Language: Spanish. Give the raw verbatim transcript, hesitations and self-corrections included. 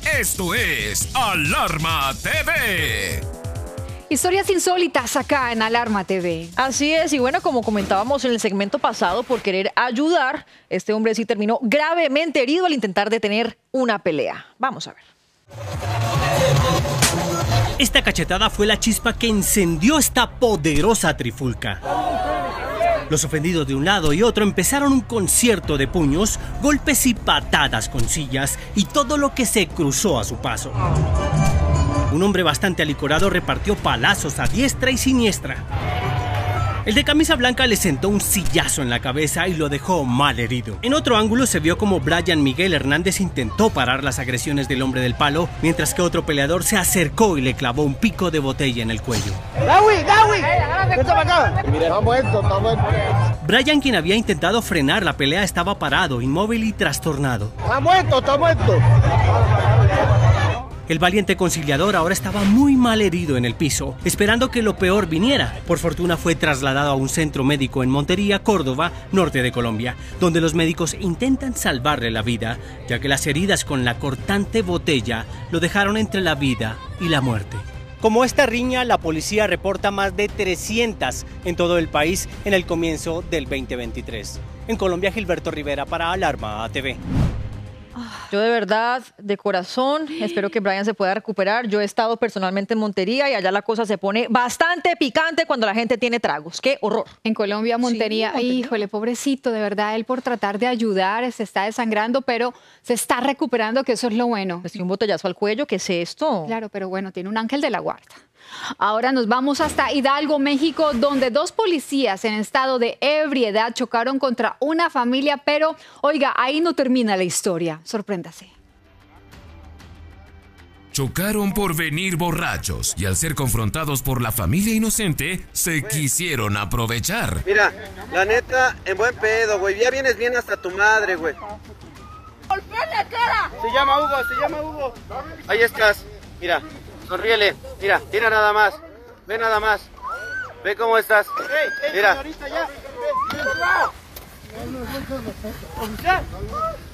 Esto es Alarma T V. Historias insólitas acá en Alarma T V. Así es, y bueno, como comentábamos en el segmento pasado, por querer ayudar, este hombre sí terminó gravemente herido al intentar detener una pelea. Vamos a ver. Esta cachetada fue la chispa que encendió esta poderosa trifulca. Los ofendidos de un lado y otro empezaron un concierto de puños, golpes y patadas con sillas y todo lo que se cruzó a su paso. Un hombre bastante alicorado repartió palazos a diestra y siniestra. El de camisa blanca le sentó un sillazo en la cabeza y lo dejó mal herido. En otro ángulo se vio como Brian Miguel Hernández intentó parar las agresiones del hombre del palo, mientras que otro peleador se acercó y le clavó un pico de botella en el cuello. ¡Dawi, Dawi! ¡Vete para acá! Está muerto, está muerto. Brian, quien había intentado frenar la pelea, estaba parado, inmóvil y trastornado. ¡Está muerto, está muerto! El valiente conciliador ahora estaba muy mal herido en el piso, esperando que lo peor viniera. Por fortuna fue trasladado a un centro médico en Montería, Córdoba, norte de Colombia, donde los médicos intentan salvarle la vida, ya que las heridas con la cortante botella lo dejaron entre la vida y la muerte. Como esta riña, la policía reporta más de trescientas en todo el país en el comienzo del veinte veintitrés. En Colombia, Gilberto Rivera para Alarma T V. Yo de verdad, de corazón, espero que Brian se pueda recuperar. Yo he estado personalmente en Montería y allá la cosa se pone bastante picante cuando la gente tiene tragos. ¡Qué horror! En Colombia, Montería, Sí, Montería. híjole, pobrecito, de verdad, él por tratar de ayudar se está desangrando, pero se está recuperando, que eso es lo bueno. Es que un botellazo al cuello, ¿qué es esto? Claro, pero bueno, tiene un ángel de la guarda. Ahora nos vamos hasta Hidalgo, México, donde dos policías en estado de ebriedad chocaron contra una familia, pero, oiga, ahí no termina la historia. Sorpréndase. Chocaron por venir borrachos y al ser confrontados por la familia inocente, se quisieron aprovechar. Mira, la neta, en buen pedo, güey. Ya vienes bien hasta tu madre, güey. ¡Golpéale, cara! Se llama Hugo, se llama Hugo. Ahí estás. Mira, sonríele. Mira, mira nada más. Ve nada más. Ve cómo estás. ¡Ey, ey, Mira. señorita, ya! ¡Ven, ven! ¡Oficial!